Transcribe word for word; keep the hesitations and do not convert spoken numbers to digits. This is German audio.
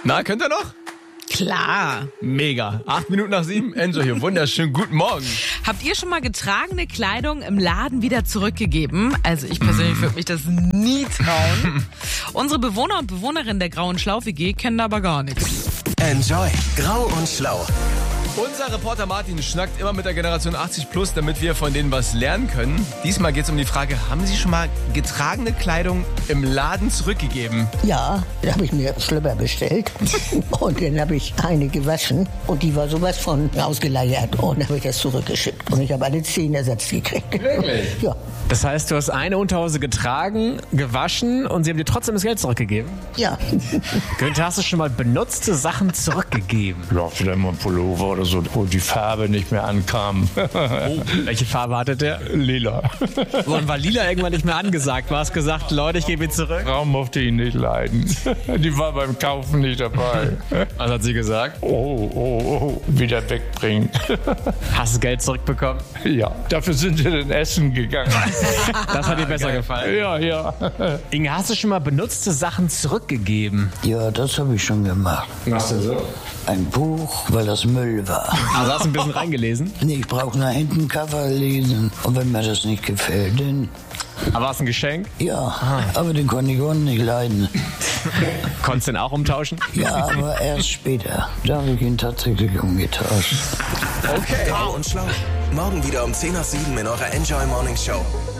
Na, könnt ihr noch? Klar. Mega. Acht Minuten nach sieben. Enjoy hier. Wunderschön. Guten Morgen. Habt ihr schon mal getragene Kleidung im Laden wieder zurückgegeben? Also ich persönlich würde mich das nie trauen. Unsere Bewohner und Bewohnerinnen der Grau und Schlau-W G kennen da aber gar nichts. Enjoy. Grau und Schlau. Unser Reporter Martin schnackt immer mit der Generation achtzig plus, damit wir von denen was lernen können. Diesmal geht es um die Frage, haben Sie schon mal getragene Kleidung im Laden zurückgegeben? Ja, da habe ich mir Schlüpper bestellt und dann habe ich eine gewaschen und die war sowas von ausgeleiert und dann habe ich das zurückgeschickt und ich habe alle zehn ersetzt gekriegt. Wirklich? Ja. Das heißt, du hast eine Unterhose getragen, gewaschen und sie haben dir trotzdem das Geld zurückgegeben? Ja. Günther, hast du schon mal benutzte Sachen zurückgegeben? Ja, vielleicht mal ein Pullover oder so, wo die Farbe nicht mehr ankam. Oh, welche Farbe hatte der? Lila. Und war Lila irgendwann nicht mehr angesagt? Du hast gesagt, Leute, ich gebe ihn zurück. Frau mochte ihn nicht leiden. Die war beim Kaufen nicht dabei. Was hat sie gesagt? Oh, oh, oh, wieder wegbringen. Hast du Geld zurückbekommen? Ja, dafür sind wir dann essen gegangen. Das hat dir besser gefallen. Ja, ja. Inge, hast du schon mal benutzte Sachen zurückgegeben? Ja, das habe ich schon gemacht. Was denn so? Ein Buch, weil das Müll war. Also hast du ein bisschen reingelesen? Nee, ich brauche nach hinten Cover lesen. Und wenn mir das nicht gefällt, dann... Aber war es ein Geschenk? Ja, aber den konnte ich auch nicht leiden. Konntest du den auch umtauschen? Ja, aber erst später. Da habe ich ihn tatsächlich umgetauscht. Okay. Grau und Schlau. Morgen wieder um zehn nach sieben in eurer Enjoy Morning Show.